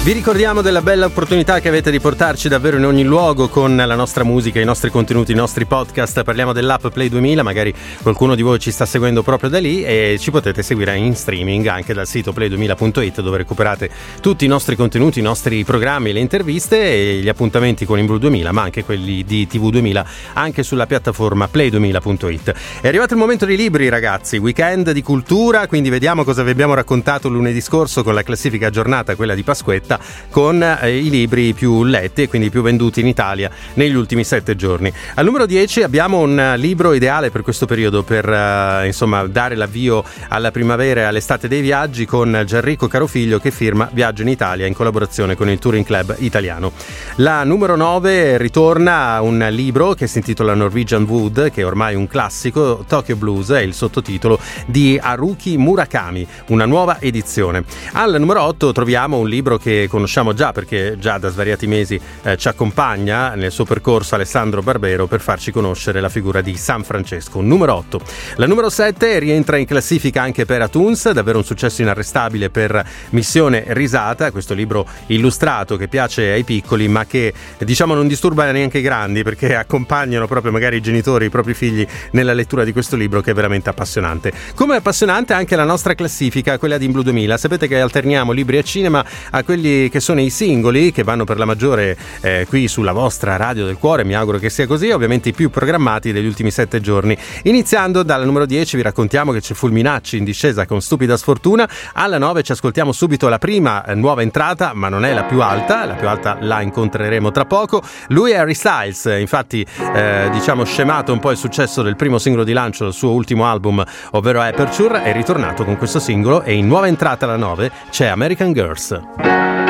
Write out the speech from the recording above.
Vi ricordiamo della bella opportunità che avete di portarci davvero in ogni luogo con la nostra musica, i nostri contenuti, i nostri podcast. Parliamo dell'app Play 2000, magari qualcuno di voi ci sta seguendo proprio da lì e ci potete seguire in streaming anche dal sito play2000.it, dove recuperate tutti i nostri contenuti, i nostri programmi, le interviste e gli appuntamenti con Imblu 2000, ma anche quelli di TV 2000 anche sulla piattaforma play2000.it. È arrivato il momento dei libri, ragazzi, weekend di cultura, quindi vediamo cosa vi abbiamo raccontato lunedì scorso con la classifica aggiornata, quella di Pasquetta, con i libri più letti e quindi più venduti in Italia negli ultimi 7 giorni. Al numero 10 abbiamo un libro ideale per questo periodo, per dare l'avvio alla primavera e all'estate dei viaggi, con Gianrico Carofiglio che firma Viaggio in Italia in collaborazione con il Touring Club italiano. La numero 9 ritorna un libro che si intitola Norwegian Wood, che è ormai un classico. Tokyo Blues è il sottotitolo di Haruki Murakami, una nuova edizione. Al numero 8 troviamo un libro che conosciamo già, perché già da svariati mesi ci accompagna nel suo percorso Alessandro Barbero per farci conoscere la figura di San Francesco. Numero 8. La numero 7 rientra in classifica anche per Atoons, davvero un successo inarrestabile per Missione Risata, questo libro illustrato che piace ai piccoli ma che non disturba neanche i grandi, perché accompagnano proprio magari i genitori, i propri figli nella lettura di questo libro, che è veramente appassionante. Come è appassionante anche la nostra classifica, quella di Imblu 2000. Sapete che alterniamo libri a cinema a quelli che sono i singoli che vanno per la maggiore qui sulla vostra radio del cuore. Mi auguro che sia così, ovviamente i più programmati degli ultimi 7 giorni. Iniziando dalla numero 10 vi raccontiamo che c'è Fulminacci in discesa con Stupida Sfortuna. Alla 9 ci ascoltiamo subito la prima nuova entrata, ma non è la più alta la incontreremo tra poco. Lui è Harry Styles, infatti scemato un po' il successo del primo singolo di lancio del suo ultimo album, ovvero Aperture, è ritornato con questo singolo e in nuova entrata alla 9 c'è American Girls.